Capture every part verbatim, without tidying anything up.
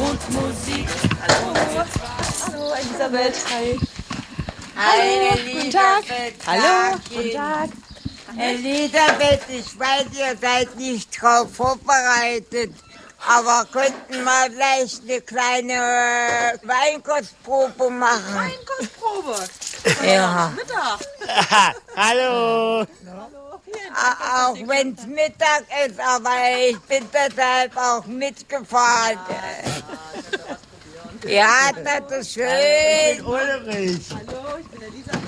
und Musik. Hallo. Hallo Elisabeth. Hi. Hi, Hallo. Guten Tag. Hallo. Guten Tag. Elisabeth, ich weiß, ihr seid nicht drauf vorbereitet, aber könnten wir vielleicht eine kleine Weinkostprobe machen? Weinkostprobe? Ja. Mittag. Hallo. Auch wenn es Mittag ist, aber ich bin deshalb auch mitgefahren. Ja, das ist schön. Ulrich. Hallo, ich bin Elisabeth.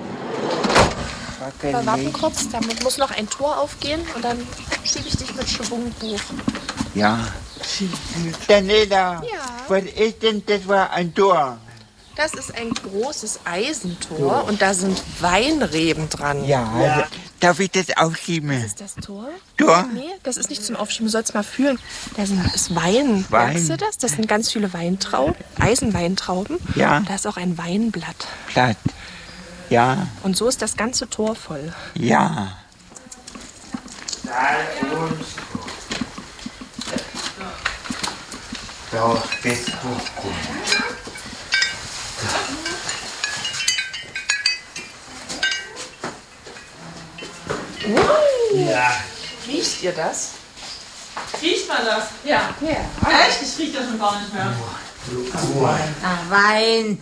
Wir warten kurz, damit muss noch ein Tor aufgehen und dann schiebe ich dich mit Schwung hoch. Ja. Daniela, Ja. was ist denn das für ein Tor? Das ist ein großes Eisentor und da sind Weinreben dran. Ja, ja. Darf ich das aufschieben? Ist das Tor? Tor? Nee, das ist nicht zum Aufschieben. Du sollst mal fühlen. Da sind, ist Wein. Wein. Merkst du das? Das sind ganz viele Weintrauben, Eisenweintrauben. Ja. Da ist auch ein Weinblatt. Platt. Ja, Und so ist das ganze Tor voll. ja. So, bis hochkommen. Ja. Riecht ihr das? Riecht man das? Ja. Ja. Echt? Ich riech das schon gar nicht mehr. Nach Wein.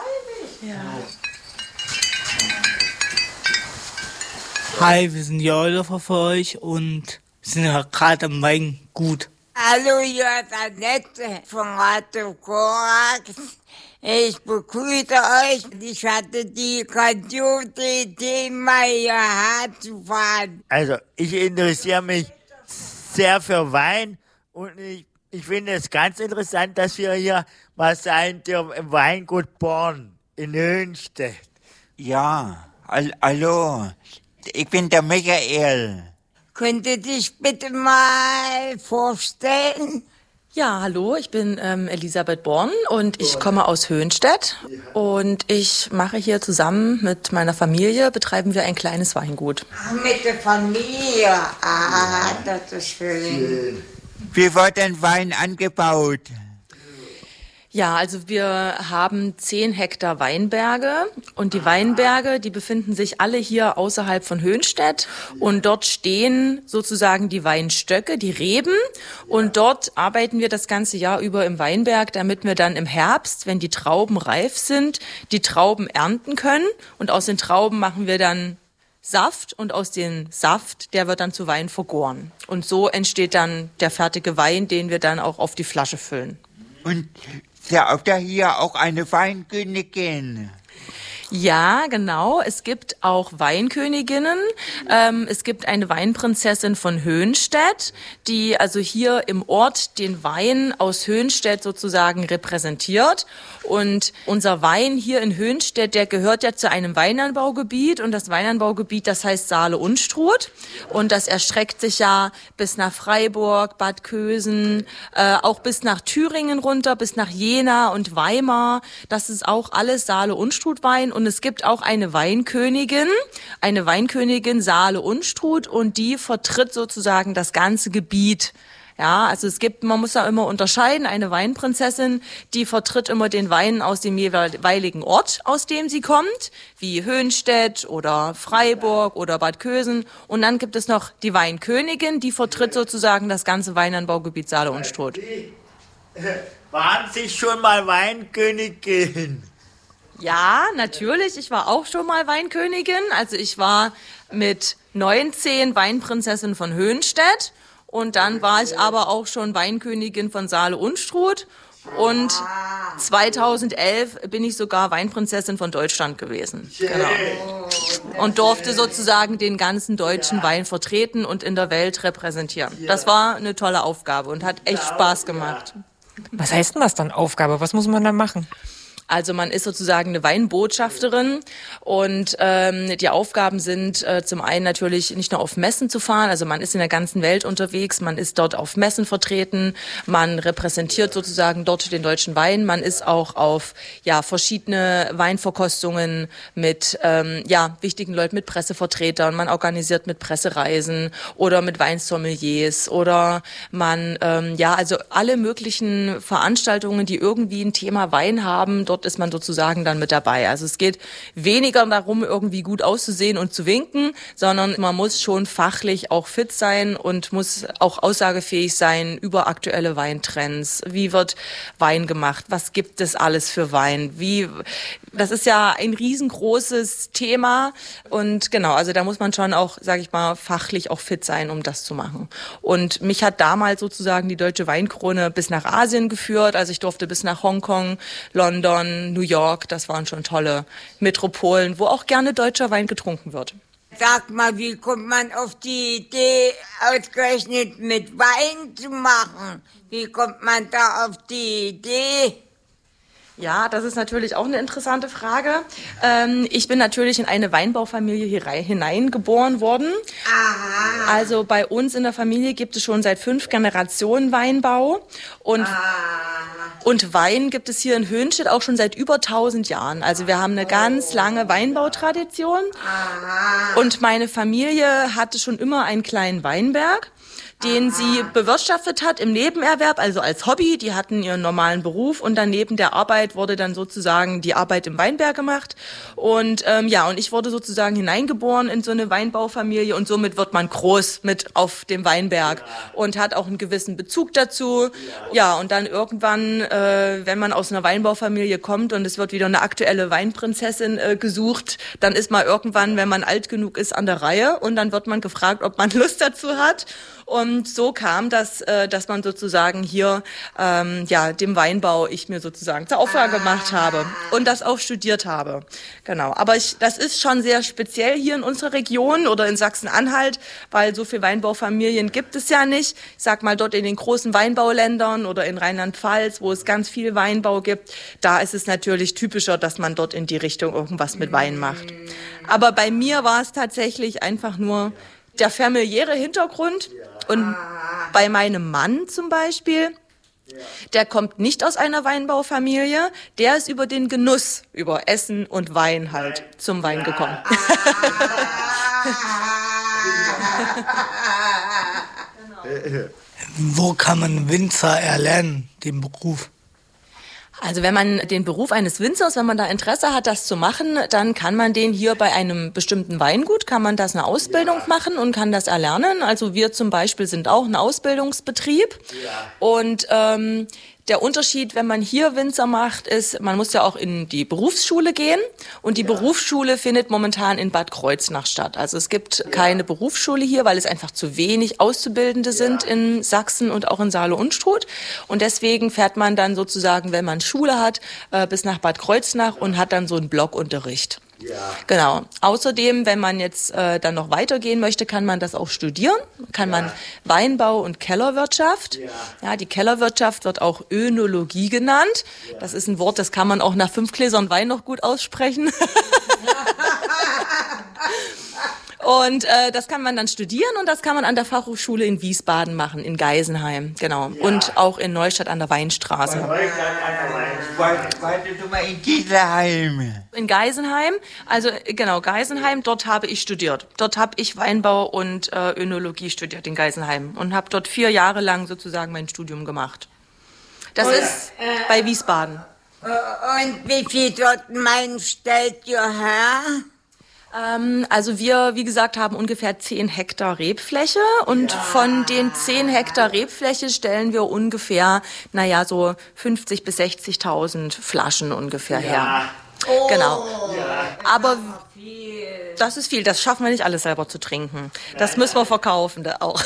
Hi, wir sind die Eulafer für euch und sind ja gerade am Weingut. Hallo, hier ist Annette von Radio Korax. Ich begrüße euch. Ich hatte die grandiose Idee, mal hierher zu fahren. Also, ich interessiere mich sehr für Wein und ich, ich finde es ganz interessant, dass wir hier mal sein dürfen im Weingut Born in Höhenstedt. Ja, Al hallo. Ich bin der Michael. Könnt ihr dich bitte mal vorstellen? Ja, hallo, ich bin ähm, Elisabeth Born und ich komme aus Höhenstedt und ich mache hier zusammen mit meiner Familie, betreiben wir ein kleines Weingut. Ach, mit der Familie. Ah, das ist schön. Wie wird denn Wein angebaut? Ja, also wir haben zehn Hektar Weinberge und die Weinberge, die befinden sich alle hier außerhalb von Höhenstedt und dort stehen sozusagen die Weinstöcke, die Reben und dort arbeiten wir das ganze Jahr über im Weinberg, damit wir dann im Herbst, wenn die Trauben reif sind, die Trauben ernten können und aus den Trauben machen wir dann Saft und aus dem Saft, der wird dann zu Wein vergoren und so entsteht dann der fertige Wein, den wir dann auch auf die Flasche füllen. Und ja, auch da hier auch eine Weinkönigin. Ja, genau. Es gibt auch Weinköniginnen. Ähm, es gibt eine Weinprinzessin von Höhenstedt, die also hier im Ort den Wein aus Höhenstedt sozusagen repräsentiert. Und unser Wein hier in Höhenstedt, der gehört ja zu einem Weinanbaugebiet. Und das Weinanbaugebiet, das heißt Saale-Unstrut. Und das erstreckt sich ja bis nach Freiburg, Bad Kösen, äh, auch bis nach Thüringen runter, bis nach Jena und Weimar. Das ist auch alles Saale-Unstrut-Wein. Und es gibt auch eine Weinkönigin, eine Weinkönigin Saale-Unstrut und die vertritt sozusagen das ganze Gebiet. Ja, also es gibt, man muss da immer unterscheiden, eine Weinprinzessin, die vertritt immer den Wein aus dem jeweiligen Ort, aus dem sie kommt, wie Höhenstedt oder Freiburg oder Bad Kösen. Und dann gibt es noch die Weinkönigin, die vertritt sozusagen das ganze Weinanbaugebiet Saale-Unstrut. Waren Sie schon mal Weinkönigin? Ja, natürlich. Ich war auch schon mal Weinkönigin. Also ich war mit neunzehn Weinprinzessin von Höhenstedt. Und dann war ich aber auch schon Weinkönigin von Saale-Unstrut. Und zweitausendelf bin ich sogar Weinprinzessin von Deutschland gewesen. Genau. Und durfte sozusagen den ganzen deutschen Wein vertreten und in der Welt repräsentieren. Das war eine tolle Aufgabe und hat echt Spaß gemacht. Was heißt denn das dann, Aufgabe? Was muss man da machen? Also man ist sozusagen eine Weinbotschafterin und ähm, die Aufgaben sind äh, zum einen natürlich nicht nur auf Messen zu fahren, also man ist in der ganzen Welt unterwegs, man ist dort auf Messen vertreten, man repräsentiert sozusagen dort den deutschen Wein, man ist auch auf ja verschiedene Weinverkostungen mit ähm, ja wichtigen Leuten, mit Pressevertretern, man organisiert mit Pressereisen oder mit Weinsommeliers oder man ähm, ja also alle möglichen Veranstaltungen, die irgendwie ein Thema Wein haben, dort ist man sozusagen dann mit dabei. Also es geht weniger darum, irgendwie gut auszusehen und zu winken, sondern man muss schon fachlich auch fit sein und muss auch aussagefähig sein über aktuelle Weintrends. Wie wird Wein gemacht? Was gibt es alles für Wein? Wie, das ist ja ein riesengroßes Thema und genau, also da muss man schon auch, sage ich mal, fachlich auch fit sein, um das zu machen. Und mich hat damals sozusagen die Deutsche Weinkrone bis nach Asien geführt. Also ich durfte bis nach Hongkong, London, New York, das waren schon tolle Metropolen, wo auch gerne deutscher Wein getrunken wird. Sag mal, wie kommt man auf die Idee, ausgerechnet mit Wein zu machen? Wie kommt man da auf die Idee? Ja, das ist natürlich auch eine interessante Frage. Ähm, ich bin natürlich in eine Weinbaufamilie hier hineingeboren worden. Aha. Also bei uns in der Familie gibt es schon seit fünf Generationen Weinbau. Und, Aha. und Wein gibt es hier in Höhnstedt auch schon seit über tausend Jahren. Also wir haben eine ganz lange Weinbautradition. Aha. Und meine Familie hatte schon immer einen kleinen Weinberg, den sie bewirtschaftet hat im Nebenerwerb, also als Hobby. Die hatten ihren normalen Beruf und dann neben der Arbeit wurde dann sozusagen die Arbeit im Weinberg gemacht. Und ähm, ja, und ich wurde sozusagen hineingeboren in so eine Weinbaufamilie und somit wird man groß mit auf dem Weinberg und hat auch einen gewissen Bezug dazu. Ja, und dann irgendwann, äh, wenn man aus einer Weinbaufamilie kommt und es wird wieder eine aktuelle Weinprinzessin äh, gesucht, dann ist man irgendwann, wenn man alt genug ist, an der Reihe und dann wird man gefragt, ob man Lust dazu hat. Und so kam das, äh, dass man sozusagen hier ähm, ja dem Weinbau ich mir sozusagen zur Aufgabe gemacht habe und das auch studiert habe. Genau. Aber ich, das ist schon sehr speziell hier in unserer Region oder in Sachsen-Anhalt, weil so viele Weinbaufamilien gibt es ja nicht. Ich sag mal dort in den großen Weinbauländern oder in Rheinland-Pfalz, wo es ganz viel Weinbau gibt, da ist es natürlich typischer, dass man dort in die Richtung irgendwas mit Wein macht. Aber bei mir war es tatsächlich einfach nur der familiäre Hintergrund. Und bei meinem Mann zum Beispiel, der kommt nicht aus einer Weinbaufamilie, der ist über den Genuss, über Essen und Wein halt zum Wein gekommen. Wo kann man Winzer erlernen, den Beruf? Also wenn man den Beruf eines Winzers, wenn man da Interesse hat, das zu machen, dann kann man den hier bei einem bestimmten Weingut, kann man das eine Ausbildung machen und kann das erlernen. Also wir zum Beispiel sind auch ein Ausbildungsbetrieb. Und ähm, der Unterschied, wenn man hier Winzer macht, ist, man muss ja auch in die Berufsschule gehen und die ja. Berufsschule findet momentan in Bad Kreuznach statt. Also es gibt ja. keine Berufsschule hier, weil es einfach zu wenig Auszubildende ja. sind in Sachsen und auch in Saale-Unstrut. Und deswegen fährt man dann sozusagen, wenn man Schule hat, äh, bis nach Bad Kreuznach und hat dann so einen Blockunterricht. Ja. Genau. Außerdem, wenn man jetzt äh, dann noch weitergehen möchte, kann man das auch studieren. Kann ja. man Weinbau und Kellerwirtschaft. Ja. ja, die Kellerwirtschaft wird auch Önologie genannt. Ja. Das ist ein Wort, das kann man auch nach fünf Gläsern Wein noch gut aussprechen. Und äh, das kann man dann studieren und das kann man an der Fachhochschule in Wiesbaden machen, in Geisenheim, genau. Ja. Und auch in Neustadt an der Weinstraße. Wartest du mal in Geisenheim? In Geisenheim, also genau, Geisenheim, dort habe ich studiert. Dort habe ich Weinbau und äh, Önologie studiert in Geisenheim und habe dort vier Jahre lang sozusagen mein Studium gemacht. Das und, ist äh, bei Wiesbaden. Und wie viel dort Wein stellt ihr her? Also wir, wie gesagt, haben ungefähr zehn Hektar Rebfläche und ja. von den zehn Hektar Rebfläche stellen wir ungefähr, naja, so fünfzig bis sechzigtausend Flaschen ungefähr ja. her. Oh. Genau. Ja. Aber das ist viel, das schaffen wir nicht alles selber zu trinken. Das müssen wir verkaufen da auch.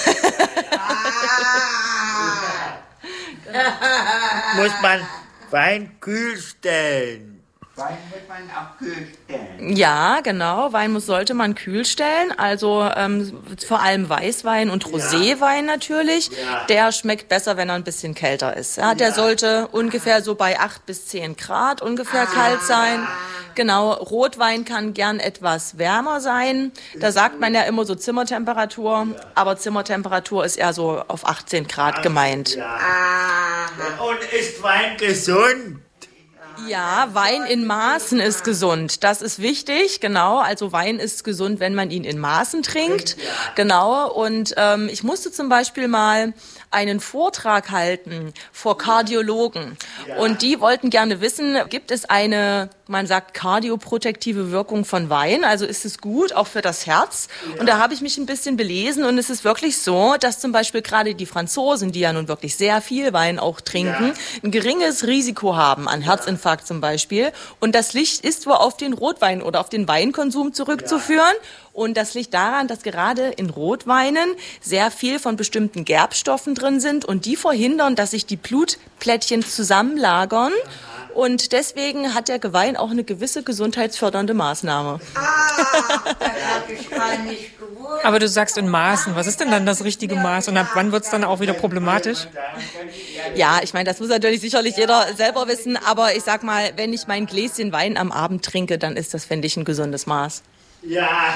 Muss man Wein kühl stellen? Wein muss man auch kühl stellen. Ja, genau. Wein muss, sollte man kühl stellen. Also ähm, vor allem Weißwein und Roséwein natürlich. Ja. Der schmeckt besser, wenn er ein bisschen kälter ist. Ja, der Ja. sollte ungefähr so bei acht bis zehn Grad ungefähr kalt sein. Genau. Rotwein kann gern etwas wärmer sein. Da sagt man ja immer so Zimmertemperatur. Aber Zimmertemperatur ist eher so auf achtzehn Grad gemeint. Ja. Und ist Wein gesund? Ja, Wein in Maßen ist gesund. Das ist wichtig, genau. Also Wein ist gesund, wenn man ihn in Maßen trinkt. Genau. Und ähm, ich musste zum Beispiel mal einen Vortrag halten vor Kardiologen. Und die wollten gerne wissen, gibt es eine, man sagt, kardioprotektive Wirkung von Wein? Also ist es gut, auch für das Herz? Und da habe ich mich ein bisschen belesen und es ist wirklich so, dass zum Beispiel gerade die Franzosen, die ja nun wirklich sehr viel Wein auch trinken, ein geringes Risiko haben an Herzinfarkt zum Beispiel. Und das liegt ist wohl auf den Rotwein oder auf den Weinkonsum zurückzuführen. Und das liegt daran, dass gerade in Rotweinen sehr viel von bestimmten Gerbstoffen drin sind und die verhindern, dass sich die Blutplättchen zusammenlagern. Und deswegen hat der Wein auch eine gewisse gesundheitsfördernde Maßnahme. Ah, das habe ich gar nicht gewusst. Aber du sagst in Maßen. Was ist denn dann das richtige Maß? Und ab wann wird es dann auch wieder problematisch? Ja, ich meine, das muss natürlich sicherlich jeder selber wissen. Aber ich sag mal, wenn ich mein Gläschen Wein am Abend trinke, dann ist das, finde ich, ein gesundes Maß. Ja.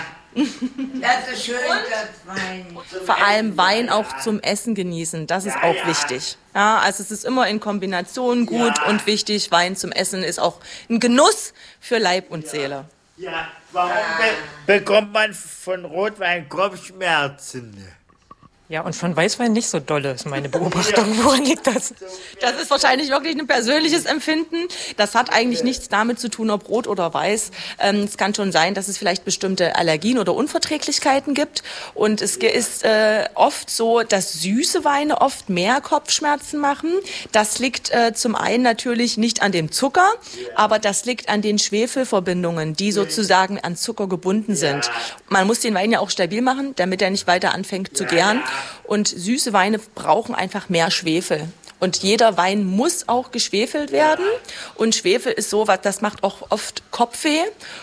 Das ist schön, das Wein. Vor allem Wein auch zum Essen genießen, das ist auch wichtig. Ja, also es ist immer in Kombination gut Ja. und wichtig. Wein zum Essen ist auch ein Genuss für Leib und Seele. Ja. Warum be bekommt man von Rotwein Kopfschmerzen? Ja, und von Weißwein nicht so dolle, ist meine Beobachtung. Woran liegt das? Das ist wahrscheinlich wirklich ein persönliches Empfinden. Das hat eigentlich nichts damit zu tun, ob rot oder weiß. Ähm, es kann schon sein, dass es vielleicht bestimmte Allergien oder Unverträglichkeiten gibt. Und es ge- ist äh, oft so, dass süße Weine oft mehr Kopfschmerzen machen. Das liegt äh, zum einen natürlich nicht an dem Zucker, aber das liegt an den Schwefelverbindungen, die sozusagen an Zucker gebunden sind. Man muss den Wein ja auch stabil machen, damit er nicht weiter anfängt zu gären. Und süße Weine brauchen einfach mehr Schwefel. Und jeder Wein muss auch geschwefelt werden. Und Schwefel ist so, was das macht auch oft Kopfweh.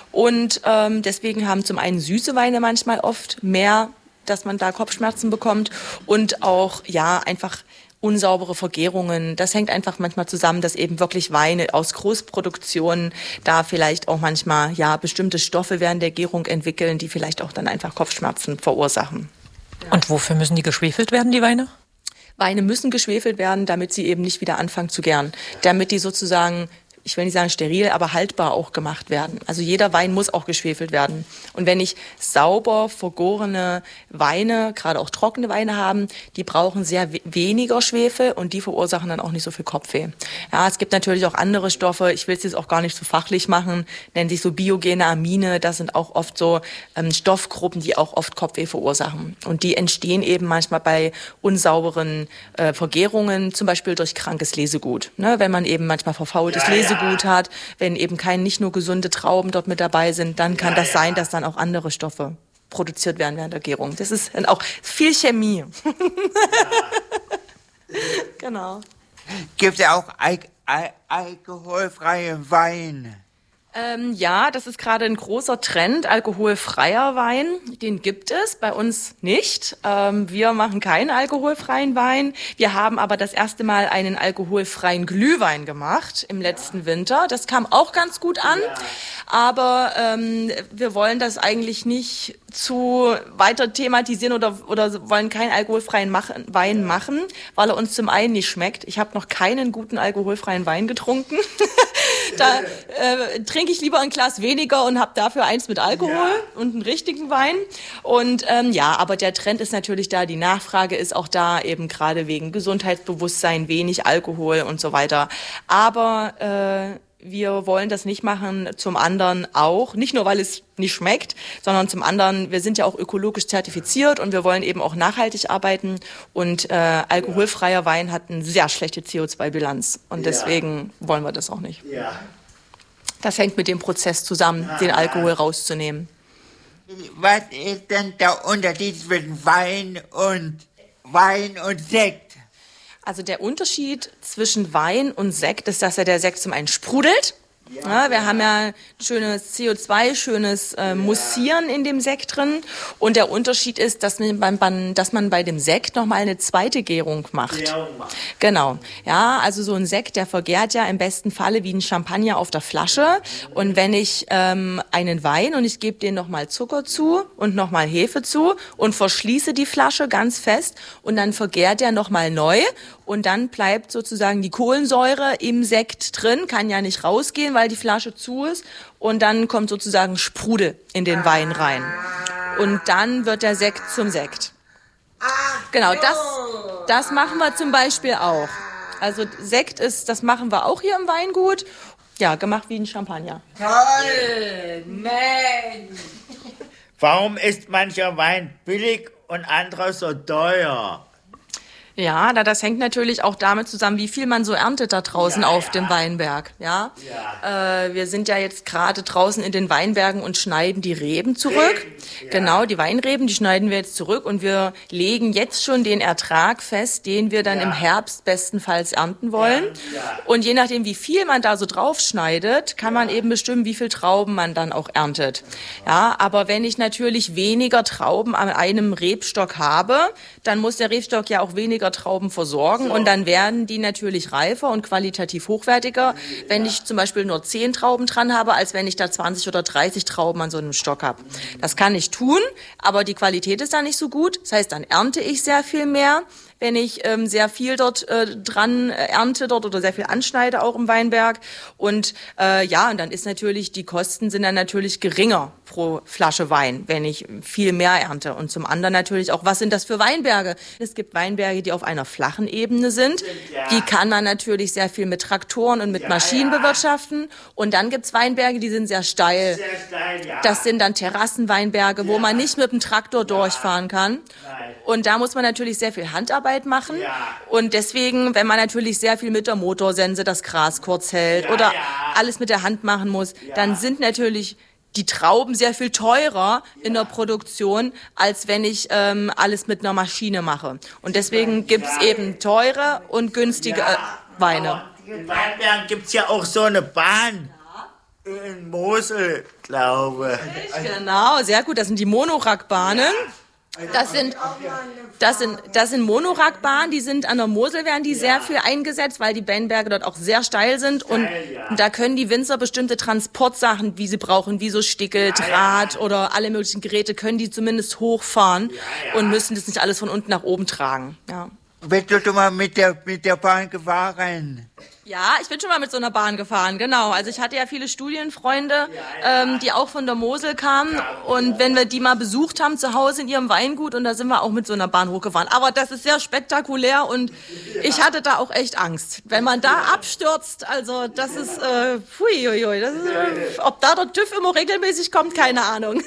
Und ähm, deswegen haben zum einen süße Weine manchmal oft mehr, dass man da Kopfschmerzen bekommt. Und auch, ja, einfach unsaubere Vergärungen. Das hängt einfach manchmal zusammen, dass eben wirklich Weine aus Großproduktionen da vielleicht auch manchmal, ja, bestimmte Stoffe während der Gärung entwickeln, die vielleicht auch dann einfach Kopfschmerzen verursachen. Und wofür müssen die geschwefelt werden, die Weine? Weine müssen geschwefelt werden, damit sie eben nicht wieder anfangen zu gären. Damit die sozusagen, ich will nicht sagen steril, aber haltbar auch gemacht werden. Also jeder Wein muss auch geschwefelt werden. Und wenn ich sauber vergorene Weine, gerade auch trockene Weine haben, die brauchen sehr we- weniger Schwefel und die verursachen dann auch nicht so viel Kopfweh. Ja, es gibt natürlich auch andere Stoffe, ich will es jetzt auch gar nicht so fachlich machen, nennen sich so biogene Amine, das sind auch oft so ähm, Stoffgruppen, die auch oft Kopfweh verursachen. Und die entstehen eben manchmal bei unsauberen äh, Vergärungen, zum Beispiel durch krankes Lesegut. Ne, wenn man eben manchmal verfaultes Lesegut gut hat, wenn eben kein nicht nur gesunde Trauben dort mit dabei sind, dann kann das sein, dass dann auch andere Stoffe produziert werden während der Gärung. Das ist dann auch viel Chemie. Genau. Gibt es auch Al Al alkoholfreie Wein? Ähm, ja, das ist gerade ein großer Trend, alkoholfreier Wein. Den gibt es, bei uns nicht. Ähm, wir machen keinen alkoholfreien Wein. Wir haben aber das erste Mal einen alkoholfreien Glühwein gemacht im letzten Winter. Das kam auch ganz gut an, aber ähm, wir wollen das eigentlich nicht zu weiter thematisieren oder, oder wollen keinen alkoholfreien machen, Wein machen, weil er uns zum einen nicht schmeckt. Ich habe noch keinen guten alkoholfreien Wein getrunken. Da äh, trinke ich lieber ein Glas weniger und habe dafür eins mit Alkohol ja. und einen richtigen Wein. Und ähm, ja, aber der Trend ist natürlich da, die Nachfrage ist auch da, eben gerade wegen Gesundheitsbewusstsein, wenig Alkohol und so weiter. Aber äh, wir wollen das nicht machen, zum anderen auch, nicht nur, weil es nicht schmeckt, sondern zum anderen, wir sind ja auch ökologisch zertifiziert und wir wollen eben auch nachhaltig arbeiten und äh, alkoholfreier Wein hat eine sehr schlechte C O zwei Bilanz und deswegen ja. wollen wir das auch nicht. Ja. Das hängt mit dem Prozess zusammen, den Alkohol rauszunehmen. Was ist denn der Unterschied zwischen Wein und Wein und Sekt? Also der Unterschied zwischen Wein und Sekt ist, dass ja der Sekt zum einen sprudelt Ja, wir haben ja schönes C O zwei, schönes äh, Mussieren in dem Sekt drin. Und der Unterschied ist, dass man beim, dass man bei dem Sekt nochmal eine zweite Gärung macht. Gärung macht. Genau. Ja, also so ein Sekt, der vergärt ja im besten Falle wie ein Champagner auf der Flasche. Und wenn ich ähm, einen Wein und ich gebe den nochmal Zucker zu und nochmal Hefe zu und verschließe die Flasche ganz fest und dann vergärt der nochmal neu. Und dann bleibt sozusagen die Kohlensäure im Sekt drin, kann ja nicht rausgehen, weil die Flasche zu ist. Und dann kommt sozusagen Sprudel in den Wein rein. Und dann wird der Sekt zum Sekt. Genau, das, das machen wir zum Beispiel auch. Also Sekt ist, das machen wir auch hier im Weingut. Ja, gemacht wie ein Champagner. Toll, Mensch. Warum ist mancher Wein billig und anderer so teuer? Ja, da das hängt natürlich auch damit zusammen, wie viel man so erntet da draußen Ja, auf ja. dem Weinberg. Ja, Ja. Äh, wir sind ja jetzt gerade draußen in den Weinbergen und schneiden die Reben zurück. Reben, ja. Genau, die Weinreben, die schneiden wir jetzt zurück und wir legen jetzt schon den Ertrag fest, den wir dann Ja. im Herbst bestenfalls ernten wollen. Ja. Und je nachdem, wie viel man da so drauf schneidet, kann man eben bestimmen, wie viel Trauben man dann auch erntet. Ja, aber wenn ich natürlich weniger Trauben an einem Rebstock habe, dann muss der Rebstock ja auch weniger Trauben versorgen und dann werden die natürlich reifer und qualitativ hochwertiger, wenn ich zum Beispiel nur zehn Trauben dran habe, als wenn ich da zwanzig oder dreißig Trauben an so einem Stock habe. Das kann ich tun, aber die Qualität ist dann nicht so gut. Das heißt, dann ernte ich sehr viel mehr, wenn ich ähm, sehr viel dort äh, dran äh, ernte dort oder sehr viel anschneide auch im Weinberg. Und äh, ja, und dann ist natürlich, die Kosten sind dann natürlich geringer pro Flasche Wein, wenn ich viel mehr ernte. Und zum anderen natürlich auch, was sind das für Weinberge? Es gibt Weinberge, die auf einer flachen Ebene sind. Ja. Die kann man natürlich sehr viel mit Traktoren und mit Maschinen ja. bewirtschaften. Und dann gibt's Weinberge, die sind sehr steil. Sehr steil, ja. Das sind dann Terrassenweinberge, wo man nicht mit dem Traktor durchfahren kann. Nein. Und da muss man natürlich sehr viel Handarbeit machen. Ja. Und deswegen, wenn man natürlich sehr viel mit der Motorsense das Gras kurz hält Ja, oder ja. alles mit der Hand machen muss, dann sind natürlich die Trauben sehr viel teurer in der Produktion, als wenn ich ähm, alles mit einer Maschine mache. Und deswegen gibt's eben teure und günstige äh, Weine. Aber in Weinbergen gibt es ja auch so eine Bahn. In Mosel, glaube ich. Genau, sehr gut. Das sind die Monorackbahnen. Das sind, das sind, das sind Monorackbahnen, die sind an der Mosel, werden die sehr viel eingesetzt, weil die Weinberge dort auch sehr steil sind. Und ja. da können die Winzer bestimmte Transportsachen, wie sie brauchen, wie so Stickel, Draht oder alle möglichen Geräte, können die zumindest hochfahren und müssen das nicht alles von unten nach oben tragen. Ja. Bist du schon mal mit der, mit der Bahn gefahren? Ja, ich bin schon mal mit so einer Bahn gefahren, genau. Also ich hatte ja viele Studienfreunde, ähm, die auch von der Mosel kamen. Und wenn wir die mal besucht haben zu Hause in ihrem Weingut, und da sind wir auch mit so einer Bahn hochgefahren. Aber das ist sehr spektakulär und ich hatte da auch echt Angst. Wenn man da abstürzt, also das ist, äh, pfui, ui, ui, das ist, äh, ob da der TÜV immer regelmäßig kommt, keine Ahnung.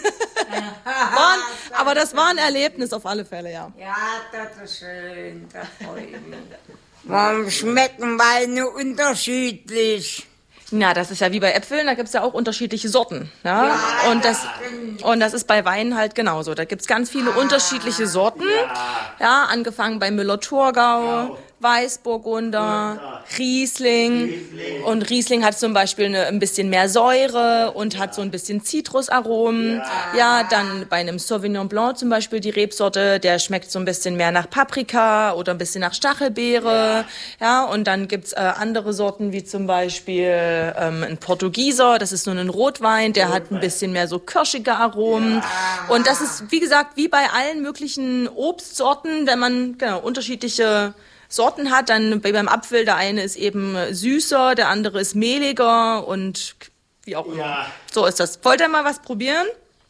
war, aber das war ein Erlebnis auf alle Fälle, ja. Ja, das ist schön, das freut mich. Warum schmecken Weine unterschiedlich? Na, das ist ja wie bei Äpfeln, da gibt's ja auch unterschiedliche Sorten. Ja? Ja, und, das, stimmt. und das ist bei Weinen halt genauso. Da gibt's ganz viele unterschiedliche Sorten. Ja, angefangen bei Müller-Thurgau, Weißburgunder, Riesling. Und Riesling hat zum Beispiel eine, ein bisschen mehr Säure und hat so ein bisschen Zitrusaromen. Ja, dann bei einem Sauvignon Blanc zum Beispiel die Rebsorte, der schmeckt so ein bisschen mehr nach Paprika oder ein bisschen nach Stachelbeere. Ja, und dann gibt's äh, andere Sorten wie zum Beispiel ähm, ein Portugieser, das ist nur ein Rotwein, der hat ein bisschen mehr so kirschige Aromen. Und das ist, wie gesagt, wie bei allen möglichen Obstsorten, wenn man genau unterschiedliche Sorten hat, dann wie beim Apfel, der eine ist eben süßer, der andere ist mehliger und wie auch immer. Ja. So ist das. Wollt ihr mal was probieren?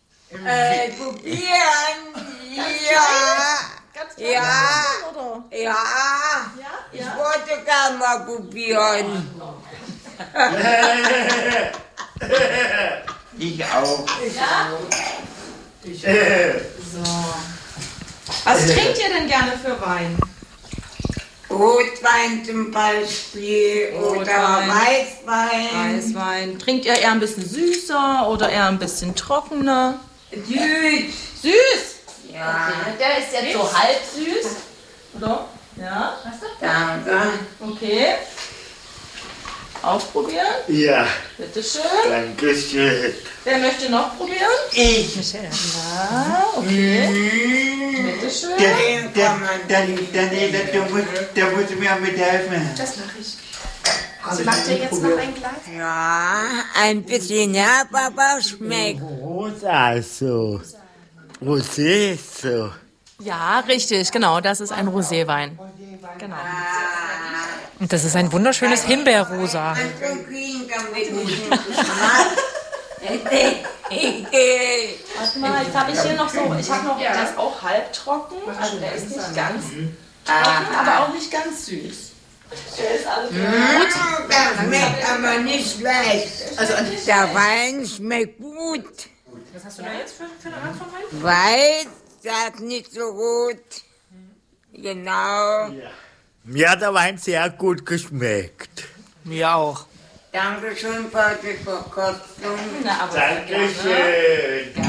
Äh, probieren. Ja. Ja. Ja. Ich wollte gerne mal probieren. Ich auch. Was trinkt ihr denn gerne für Wein? Rotwein zum Beispiel oder Rotwein. Weißwein. Weißwein. Trinkt ihr eher ein bisschen süßer oder eher ein bisschen trockener? Süß. Süß! Ja. Okay, der ist jetzt so halb süß. Oder? Ja, weißt du? Danke. Okay. Auch probieren? Ja, Bitteschön. danke schön. Wer möchte noch probieren? Ich. Ja, okay. Bitteschön. Dann, dann, dann, Daniela, du musst, da musst du mir auch mithelfen. Das mache ich. Sie macht dir jetzt noch ein Glas? Ja, ein bisschen herb, aber schmeckt. Rosa so. Rosé so. Ja, richtig, genau. Das ist ein Roséwein. Genau. Und das ist ein wunderschönes Himbeerrosa. Warte mal, jetzt habe ich hier noch so, ich habe noch, der ist auch halbtrocken, also der ist nicht ganz trocken, aber auch nicht ganz süß. Der ist alles gut. Der schmeckt aber nicht schlecht. Also der Wein schmeckt gut. Was hast du da jetzt für, für eine Art von Wein? Weiß, der ist nicht so gut. Genau. Mir hat der Wein sehr gut geschmeckt. Mir auch. Dankeschön für die Verkostung. Na, aber Dankeschön.